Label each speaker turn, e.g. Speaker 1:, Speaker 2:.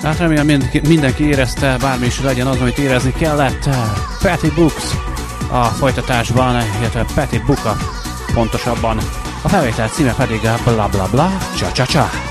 Speaker 1: Hát remélem mindenki érezte, bármi is legyen az, amit érezni kellett. Patty Books a folytatásban, illetve Patty Booka pontosabban. A felvétel címe pedig a bla bla bla, csa csa csa.